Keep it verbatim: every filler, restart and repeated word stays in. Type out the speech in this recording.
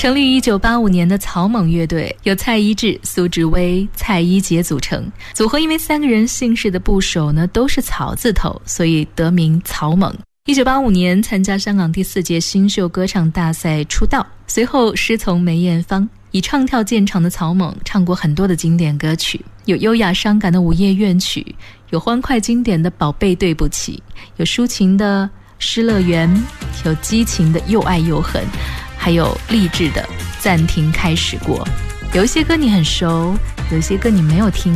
成立于一九八五年的草蜢乐队由蔡一智、苏志威、蔡一杰组成。组合因为三个人姓氏的部首呢都是草字头，所以得名草蜢。一九八五年参加香港第四届新秀歌唱大赛出道，随后师从梅艳芳。以唱跳见长的草蜢唱过很多的经典歌曲，有优雅伤感的午夜怨曲，有欢快经典的宝贝对不起，有抒情的失乐园，有激情的又爱又恨，还有励志的暂停开始过。有一些歌你很熟，有一些歌你没有听